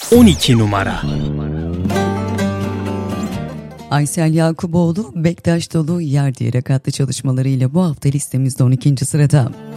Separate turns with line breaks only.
12 numara.
Aysel Yakuboğlu, Bektaş Dolu Yer diyerek adlı çalışmalarıyla bu hafta listemizde 12. sırada.